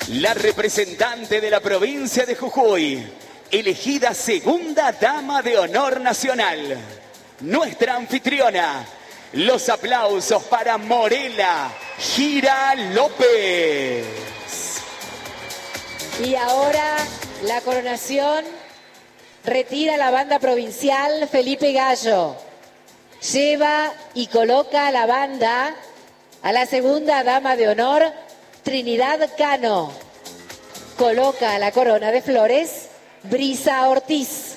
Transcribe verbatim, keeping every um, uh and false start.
La representante de la provincia de Jujuy, elegida segunda dama de honor nacional, nuestra anfitriona. Los aplausos para Morela Gira López. Y ahora la coronación retira la banda provincial Felipe Gallo. Lleva y coloca a la banda a la segunda dama de honor Trinidad Cano. Coloca la corona de flores Brisa Ortiz.